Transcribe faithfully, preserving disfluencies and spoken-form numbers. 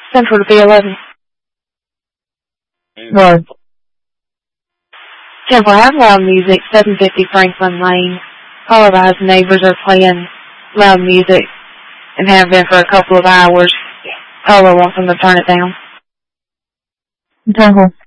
Central to B eleven. Right. Temple, have loud music, seven fifty Franklin Lane. All of our neighbors are playing loud music and have been for a couple of hours. Paula wants them to turn it down. Temple.